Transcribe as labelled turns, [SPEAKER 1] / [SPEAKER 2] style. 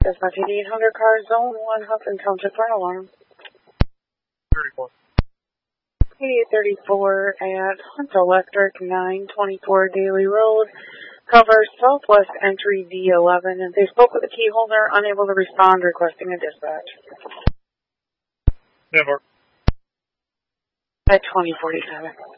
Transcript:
[SPEAKER 1] Dispatch 8800 car zone 1 Hudson Township fire alarm.
[SPEAKER 2] 34.
[SPEAKER 1] 8834 at Hunt Electric 924 Daly Road. Cover southwest entry D11. And they spoke with the key holder, unable to respond, requesting a dispatch.
[SPEAKER 2] Never.
[SPEAKER 1] At 2047.